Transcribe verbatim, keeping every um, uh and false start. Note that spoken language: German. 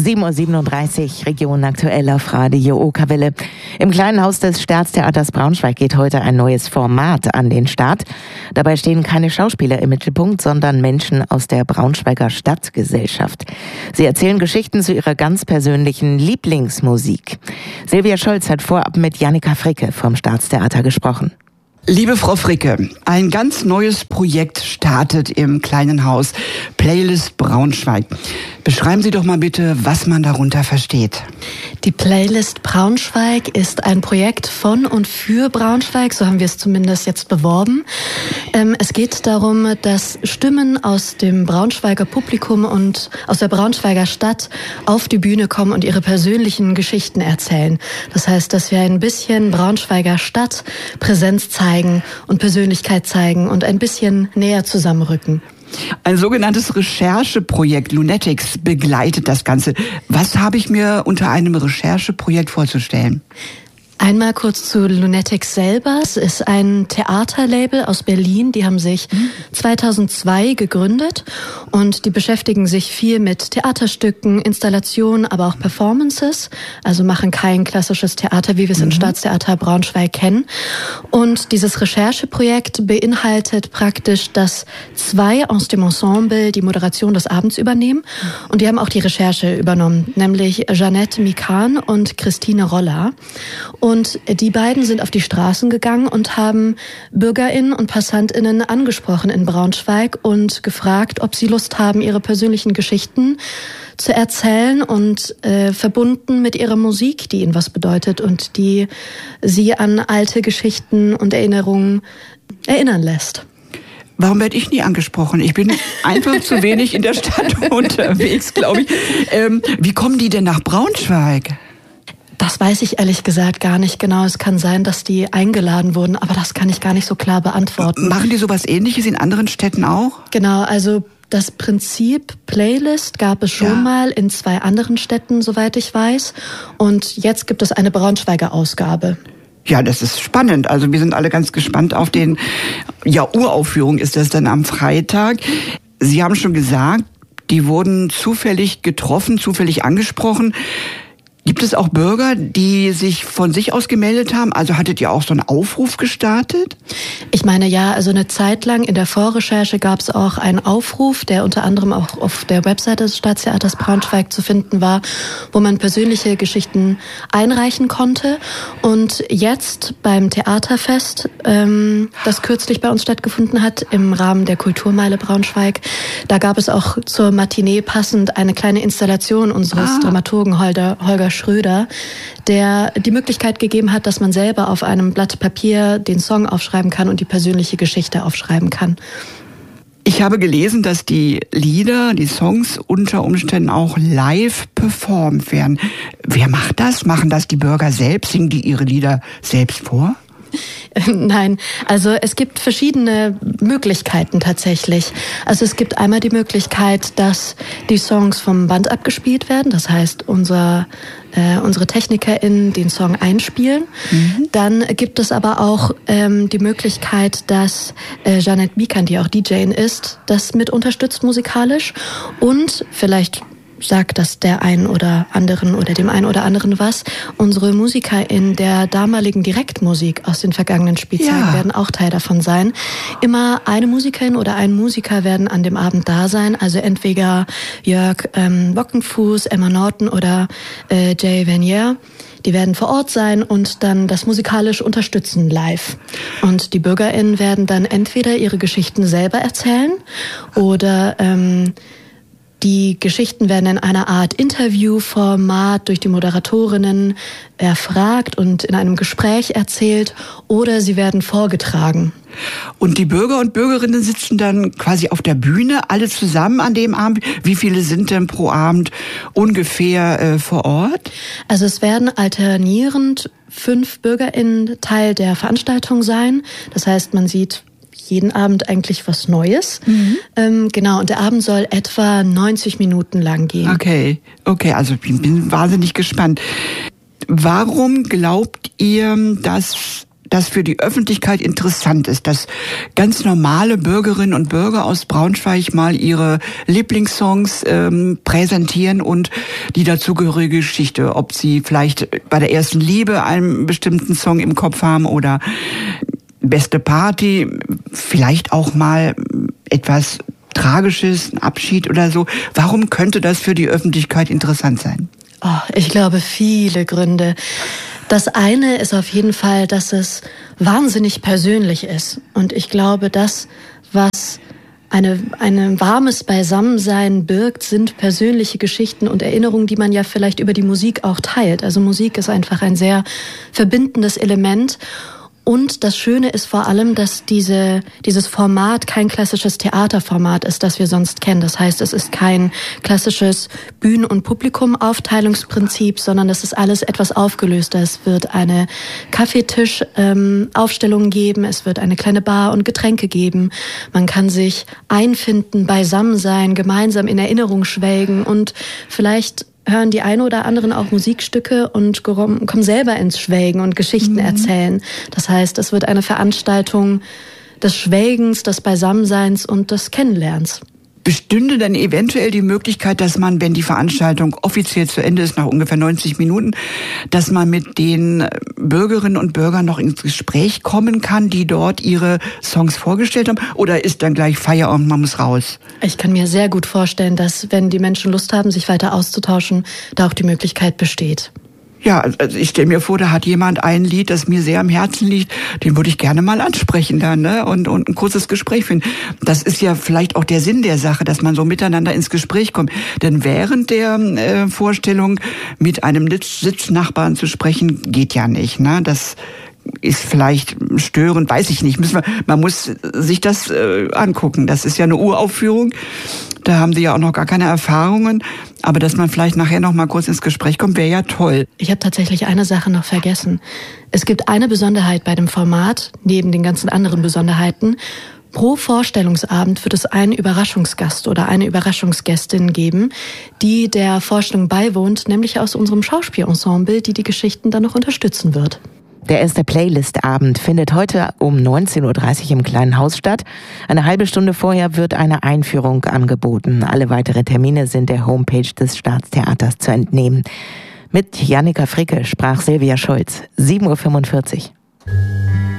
sieben Uhr siebenunddreißig, Region aktuell auf Radio Okerwelle. Im kleinen Haus des Staatstheaters Braunschweig geht heute ein neues Format an den Start. Dabei stehen keine Schauspieler im Mittelpunkt, sondern Menschen aus der Braunschweiger Stadtgesellschaft. Sie erzählen Geschichten zu ihrer ganz persönlichen Lieblingsmusik. Silvia Scholz hat vorab mit Jannika Fricke vom Staatstheater gesprochen. Liebe Frau Fricke, ein ganz neues Projekt startet im kleinen Haus, Playlist Braunschweig. Beschreiben Sie doch mal bitte, was man darunter versteht. Die Playlist Braunschweig ist ein Projekt von und für Braunschweig, so haben wir es zumindest jetzt beworben. Ähm, es geht darum, dass Stimmen aus dem Braunschweiger Publikum und aus der Braunschweiger Stadt auf die Bühne kommen und ihre persönlichen Geschichten erzählen. Das heißt, dass wir ein bisschen Braunschweiger Stadt Präsenz zeigen und Persönlichkeit zeigen und ein bisschen näher zusammenrücken. Ein sogenanntes Rechercheprojekt Lunatics begleitet das Ganze. Was habe ich mir unter einem Rechercheprojekt vorzustellen? Einmal kurz zu Lunatics selber. Es ist ein Theaterlabel aus Berlin. Die haben sich zweitausendzwei gegründet und die beschäftigen sich viel mit Theaterstücken, Installationen, aber auch Performances. Also machen kein klassisches Theater, wie wir es mhm. im Staatstheater Braunschweig kennen. Und dieses Rechercheprojekt beinhaltet praktisch, dass zwei aus dem Ensemble die Moderation des Abends übernehmen. Und die haben auch die Recherche übernommen, nämlich Jeanette Mikan und Christine Roller. Und die beiden sind auf die Straßen gegangen und haben BürgerInnen und PassantInnen angesprochen in Braunschweig und gefragt, ob sie Lust haben, ihre persönlichen Geschichten zu erzählen und äh, verbunden mit ihrer Musik, die ihnen was bedeutet und die sie an alte Geschichten und Erinnerungen erinnern lässt. Warum werde ich nie angesprochen? Ich bin einfach zu wenig in der Stadt unterwegs, glaube ich. Ähm, wie kommen die denn nach Braunschweig? Das weiß ich ehrlich gesagt gar nicht genau. Es kann sein, dass die eingeladen wurden, aber das kann ich gar nicht so klar beantworten. Machen die sowas Ähnliches in anderen Städten auch? Genau, also das Prinzip Playlist gab es schon ja. mal in zwei anderen Städten, soweit ich weiß. Und jetzt gibt es eine Braunschweiger Ausgabe. Ja, das ist spannend. Also wir sind alle ganz gespannt auf den, ja, Uraufführung ist das dann am Freitag. Sie haben schon gesagt, die wurden zufällig getroffen, zufällig angesprochen. Gibt es auch Bürger, die sich von sich aus gemeldet haben? Also hattet ihr auch so einen Aufruf gestartet? Ich meine, ja, also eine Zeit lang in der Vorrecherche gab es auch einen Aufruf, der unter anderem auch auf der Webseite des Staatstheaters Braunschweig zu finden war, wo man persönliche Geschichten einreichen konnte. Und jetzt beim Theaterfest, ähm, das kürzlich bei uns stattgefunden hat, im Rahmen der Kulturmeile Braunschweig, da gab es auch zur Matinee passend eine kleine Installation unseres ah. Dramaturgen Holger, Holger Schröder, der die Möglichkeit gegeben hat, dass man selber auf einem Blatt Papier den Song aufschreiben kann und die persönliche Geschichte aufschreiben kann. Ich habe gelesen, dass die Lieder, die Songs unter Umständen auch live performt werden. Wer macht das? Machen das die Bürger selbst? Singen die ihre Lieder selbst vor? Nein, also es gibt verschiedene Möglichkeiten tatsächlich. Also es gibt einmal die Möglichkeit, dass die Songs vom Band abgespielt werden. Das heißt, unser, äh, unsere TechnikerInnen den Song einspielen. Mhm. Dann gibt es aber auch ähm, die Möglichkeit, dass äh, Jeanette Mikan, die auch D J ist, das mit unterstützt musikalisch. Und vielleicht sagt das der einen oder anderen oder dem einen oder anderen was. Unsere Musiker in der damaligen Direktmusik aus den vergangenen Spielzeiten ja. werden auch Teil davon sein. Immer eine Musikerin oder ein Musiker werden an dem Abend da sein. Also entweder Jörg ähm, Bockenfuß, Emma Norton oder äh, Jay Vanier. Die werden vor Ort sein und dann das musikalisch unterstützen live. Und die BürgerInnen werden dann entweder ihre Geschichten selber erzählen oder ähm, die Geschichten werden in einer Art Interviewformat durch die Moderatorinnen erfragt und in einem Gespräch erzählt oder sie werden vorgetragen. Und die Bürger und Bürgerinnen sitzen dann quasi auf der Bühne, alle zusammen an dem Abend. Wie viele sind denn pro Abend ungefähr äh, vor Ort? Also es werden alternierend fünf BürgerInnen Teil der Veranstaltung sein. Das heißt, man sieht jeden Abend eigentlich was Neues. Mhm. Ähm, genau, und der Abend soll etwa neunzig Minuten lang gehen. Okay, okay, also ich bin wahnsinnig gespannt. Warum glaubt ihr, dass das für die Öffentlichkeit interessant ist, dass ganz normale Bürgerinnen und Bürger aus Braunschweig mal ihre Lieblingssongs ähm, präsentieren und die dazugehörige Geschichte, ob sie vielleicht bei der ersten Liebe einen bestimmten Song im Kopf haben oder beste Party, vielleicht auch mal etwas Tragisches, ein Abschied oder so. Warum könnte das für die Öffentlichkeit interessant sein? Oh, ich glaube, viele Gründe. Das eine ist auf jeden Fall, dass es wahnsinnig persönlich ist. Und ich glaube, das, was eine, ein warmes Beisammensein birgt, sind persönliche Geschichten und Erinnerungen, die man ja vielleicht über die Musik auch teilt. Also Musik ist einfach ein sehr verbindendes Element. Und das Schöne ist vor allem, dass diese, dieses Format kein klassisches Theaterformat ist, das wir sonst kennen. Das heißt, es ist kein klassisches Bühnen- und Publikum-Aufteilungsprinzip, sondern es ist alles etwas aufgelöster. Es wird eine Kaffeetisch-Aufstellung ähm, geben, es wird eine kleine Bar und Getränke geben. Man kann sich einfinden, beisammen sein, gemeinsam in Erinnerung schwelgen und vielleicht hören die einen oder anderen auch Musikstücke und kommen selber ins Schwelgen und Geschichten mhm. erzählen. Das heißt, es wird eine Veranstaltung des Schwelgens, des Beisammenseins und des Kennenlernens. Bestünde dann eventuell die Möglichkeit, dass man, wenn die Veranstaltung offiziell zu Ende ist, nach ungefähr neunzig Minuten, dass man mit den Bürgerinnen und Bürgern noch ins Gespräch kommen kann, die dort ihre Songs vorgestellt haben? Oder ist dann gleich Feierabend, man muss raus? Ich kann mir sehr gut vorstellen, dass, wenn die Menschen Lust haben, sich weiter auszutauschen, da auch die Möglichkeit besteht. Ja, also ich stelle mir vor, da hat jemand ein Lied, das mir sehr am Herzen liegt, den würde ich gerne mal ansprechen dann, ne? Und, und ein kurzes Gespräch finden. Das ist ja vielleicht auch der Sinn der Sache, dass man so miteinander ins Gespräch kommt. Denn während der äh, Vorstellung mit einem Sitznachbarn zu sprechen, geht ja nicht, ne? Das ist vielleicht störend, weiß ich nicht. Müssen wir, man muss sich das äh, angucken. Das ist ja eine Uraufführung. Da haben Sie ja auch noch gar keine Erfahrungen. Aber dass man vielleicht nachher noch mal kurz ins Gespräch kommt, wäre ja toll. Ich habe tatsächlich eine Sache noch vergessen. Es gibt eine Besonderheit bei dem Format, neben den ganzen anderen Besonderheiten. Pro Vorstellungsabend wird es einen Überraschungsgast oder eine Überraschungsgästin geben, die der Vorstellung beiwohnt, nämlich aus unserem Schauspielensemble, die die Geschichten dann noch unterstützen wird. Der erste Playlist-Abend findet heute um neunzehn Uhr dreißig im Kleinen Haus statt. Eine halbe Stunde vorher wird eine Einführung angeboten. Alle weiteren Termine sind der Homepage des Staatstheaters zu entnehmen. Mit Jannika Fricke sprach Silvia Scholz. sieben Uhr fünfundvierzig.